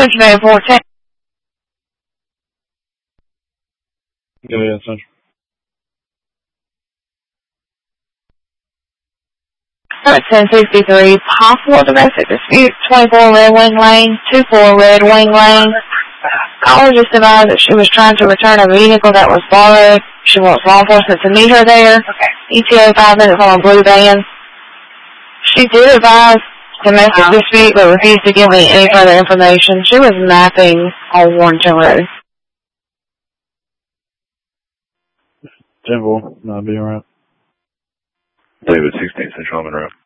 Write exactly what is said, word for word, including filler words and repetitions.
Cincinnati fourteen. Go ahead, Central. ten sixty-three, possible domestic dispute, twenty-four Red Wing Lane, twenty-four Red Wing Lane. Caller just advised that she was trying to return a vehicle that was borrowed. She wants law enforcement to meet her there. Okay. E T A five minutes on a blue van. She did advise domestic uh-huh. dispute, but refused to give me any further information. She was mapping on Warrenton Road. ten four, that'll be alright. David, sixteen Central Road.